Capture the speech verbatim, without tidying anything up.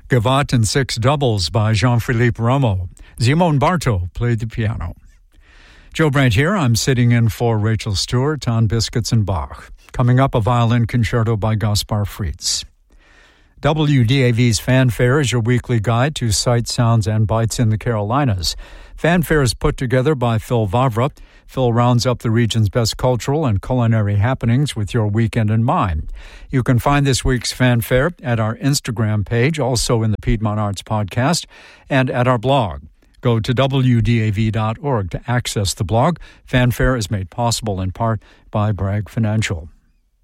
Gavotte and Six Doubles by Jean-Philippe Rameau. Simone Barto played the piano. Joe Brandt here. I'm sitting in for Rachel Stewart on Biscuits and Bach. Coming up, a violin concerto by Gaspar Fritz. W D A V's Fanfare is your weekly guide to sights, sounds, and bites in the Carolinas. Fanfare is put together by Phil Vavra. Phil rounds up the region's best cultural and culinary happenings with your weekend in mind. You can find this week's Fanfare at our Instagram page, also in the Piedmont Arts Podcast, and at our blog. Go to W D A V dot org to access the blog. Fanfare is made possible in part by Bragg Financial.